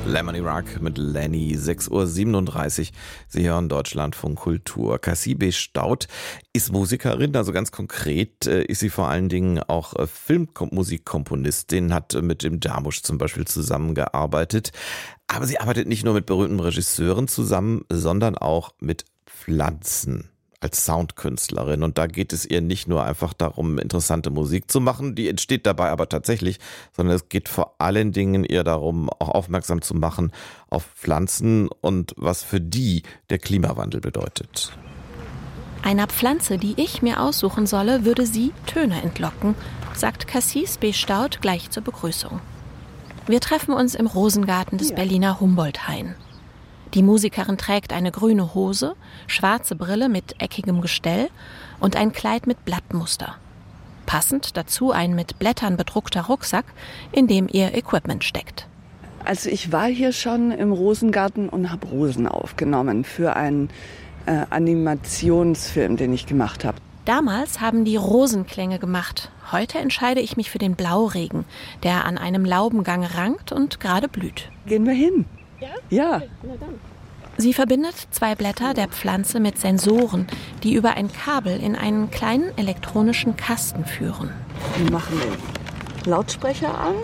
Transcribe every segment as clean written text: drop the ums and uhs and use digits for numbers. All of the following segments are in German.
Lemony Rock mit Lenny, 6:37 Uhr. Sie hören Deutschlandfunk Kultur. Cassie B. Staudt ist Musikerin, also ganz konkret ist sie vor allen Dingen auch Filmmusikkomponistin, hat mit Jim Jarmusch zum Beispiel zusammengearbeitet. Aber sie arbeitet nicht nur mit berühmten Regisseuren zusammen, sondern auch mit Pflanzen als Soundkünstlerin. Und da geht es ihr nicht nur einfach darum, interessante Musik zu machen, die entsteht dabei aber tatsächlich, sondern es geht vor allen Dingen ihr darum, auch aufmerksam zu machen auf Pflanzen und was für die der Klimawandel bedeutet. Einer Pflanze, die ich mir aussuchen solle, würde sie Töne entlocken, sagt Cassie B. Staudt gleich zur Begrüßung. Wir treffen uns im Rosengarten des Berliner Humboldt-Hain. Die Musikerin trägt eine grüne Hose, schwarze Brille mit eckigem Gestell und ein Kleid mit Blattmuster. Passend dazu ein mit Blättern bedruckter Rucksack, in dem ihr Equipment steckt. Also ich war hier schon im Rosengarten und habe Rosen aufgenommen für einen Animationsfilm, den ich gemacht habe. Damals haben die Rosenklänge gemacht. Heute entscheide ich mich für den Blauregen, der an einem Laubengang rankt und gerade blüht. Gehen wir hin? Ja. Sie verbindet zwei Blätter der Pflanze mit Sensoren, die über ein Kabel in einen kleinen elektronischen Kasten führen. Wir machen den Lautsprecher an.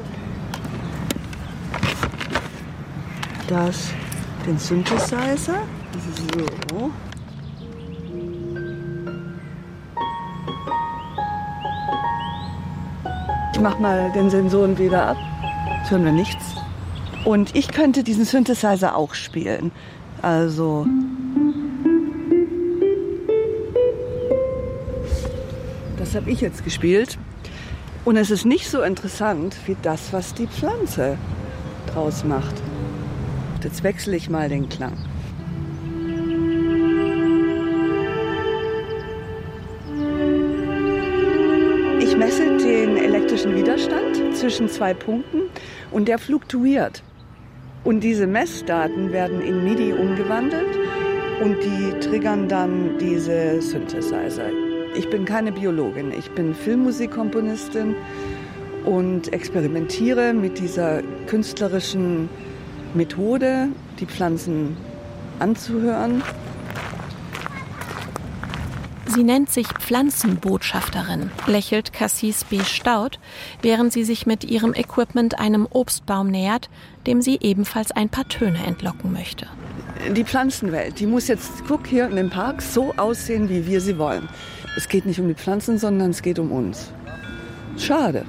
Den Synthesizer. So. Ich mach mal den Sensoren wieder ab. Jetzt hören wir nichts. Und ich könnte diesen Synthesizer auch spielen. Also das habe ich jetzt gespielt. Und es ist nicht so interessant wie das, was die Pflanze draus macht. Jetzt wechsle ich mal den Klang. Ich messe den elektrischen Widerstand zwischen zwei Punkten und der fluktuiert. Und diese Messdaten werden in MIDI umgewandelt und die triggern dann diese Synthesizer. Ich bin keine Biologin, ich bin Filmmusikkomponistin und experimentiere mit dieser künstlerischen Methode, die Pflanzen anzuhören. Sie nennt sich Pflanzenbotschafterin, lächelt Cassie B. Staudt, während sie sich mit ihrem Equipment einem Obstbaum nähert, dem sie ebenfalls ein paar Töne entlocken möchte. Die Pflanzenwelt, die muss jetzt, guck hier in dem Park, so aussehen, wie wir sie wollen. Es geht nicht um die Pflanzen, sondern es geht um uns. Schade.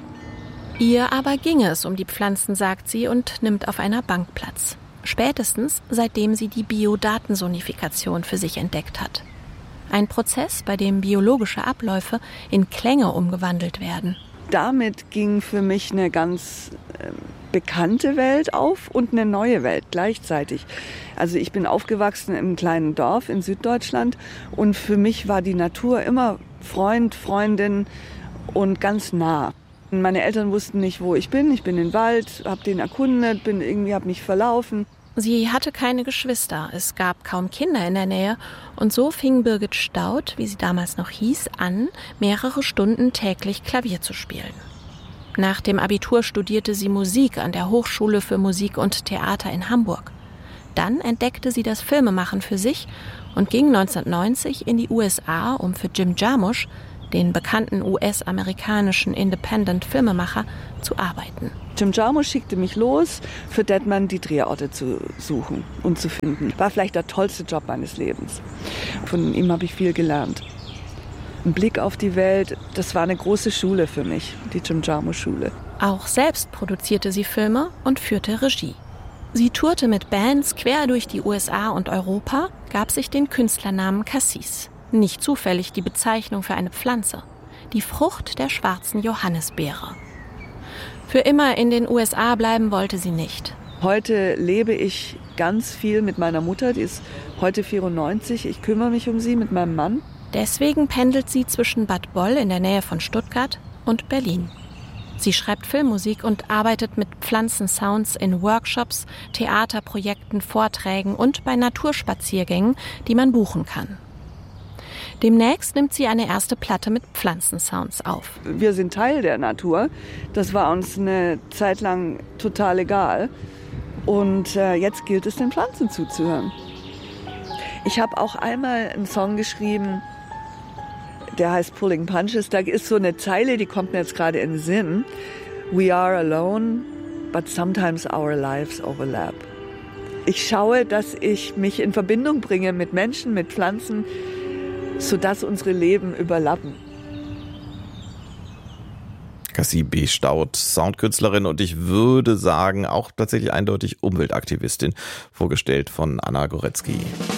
Ihr aber ginge es um die Pflanzen, sagt sie und nimmt auf einer Bank Platz. Spätestens, seitdem sie die Biodatensonifikation für sich entdeckt hat. Ein Prozess, bei dem biologische Abläufe in Klänge umgewandelt werden. Damit ging für mich eine ganz bekannte Welt auf und eine neue Welt gleichzeitig. Also ich bin aufgewachsen im kleinen Dorf in Süddeutschland und für mich war die Natur immer Freund, Freundin und ganz nah. Meine Eltern wussten nicht, wo ich bin. Ich bin in den Wald, habe den erkundet, habe mich verlaufen. Sie hatte keine Geschwister, es gab kaum Kinder in der Nähe und so fing Birgit Staudt, wie sie damals noch hieß, an, mehrere Stunden täglich Klavier zu spielen. Nach dem Abitur studierte sie Musik an der Hochschule für Musik und Theater in Hamburg. Dann entdeckte sie das Filmemachen für sich und ging 1990 in die USA, um für Jim Jarmusch, den bekannten US-amerikanischen Independent-Filmemacher, zu arbeiten. Jim Jarmusch schickte mich los, für Deadman die Drehorte zu suchen und zu finden. War vielleicht der tollste Job meines Lebens. Von ihm habe ich viel gelernt. Ein Blick auf die Welt, das war eine große Schule für mich, die Jim Jarmusch-Schule. Auch selbst produzierte sie Filme und führte Regie. Sie tourte mit Bands quer durch die USA und Europa, gab sich den Künstlernamen Cassis. Nicht zufällig die Bezeichnung für eine Pflanze, die Frucht der schwarzen Johannisbeere. Für immer in den USA bleiben wollte sie nicht. Heute lebe ich ganz viel mit meiner Mutter, die ist heute 94. Ich kümmere mich um sie mit meinem Mann. Deswegen pendelt sie zwischen Bad Boll in der Nähe von Stuttgart und Berlin. Sie schreibt Filmmusik und arbeitet mit Pflanzensounds in Workshops, Theaterprojekten, Vorträgen und bei Naturspaziergängen, die man buchen kann. Demnächst nimmt sie eine erste Platte mit Pflanzensounds auf. Wir sind Teil der Natur. Das war uns eine Zeit lang total egal. Und jetzt gilt es, den Pflanzen zuzuhören. Ich habe auch einmal einen Song geschrieben, der heißt Pulling Punches. Da ist so eine Zeile, die kommt mir jetzt gerade in den Sinn. We are alone, but sometimes our lives overlap. Ich schaue, dass ich mich in Verbindung bringe mit Menschen, mit Pflanzen, sodass unsere Leben überlappen. Cassie B. Staudt, Soundkünstlerin und ich würde sagen auch tatsächlich eindeutig Umweltaktivistin, vorgestellt von Anna Goretzky.